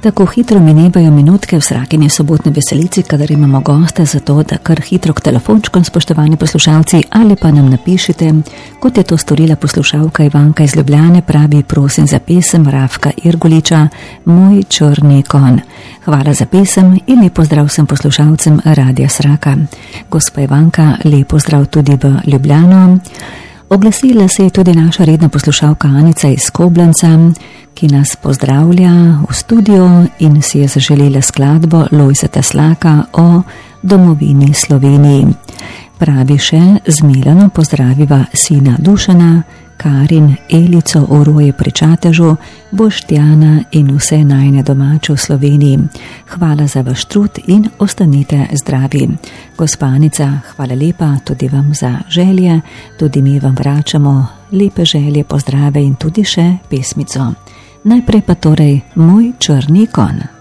Tako hitro minevajo minutke v Srakini sobotni veselici, kadar imamo goste, zato da kar hitro k telefončkom, spoštovani poslušalci, ali pa nam napišite, kot je to storila poslušalka Ivanka iz Ljubljane, pravi: prosim za pesem Rafka Irguliča Moj črni kon. Hvala za pesem in lep pozdrav vsem poslušalcem Radia Sraka. Gospa Ivanka, lep pozdrav tudi v Ljubljano. Oglasila se je tudi naša redna poslušalka Anica iz Koblenca, ki nas pozdravlja v studiu in si je zaželela skladbo Lojzeta Slaka o domovini Sloveniji. Pravi še: z Milanom pozdraviva sina Dušana, Karin, Elico, Oroje pri Čatežu, Boštjana in vse najne domače v Sloveniji. Hvala za vaš trud in ostanite zdravi. Gospa Anica, hvala lepa tudi vam za želje, tudi mi vam vračamo lepe želje, pozdrave in tudi še pesmico. Najprej pa torej Moj črni kon.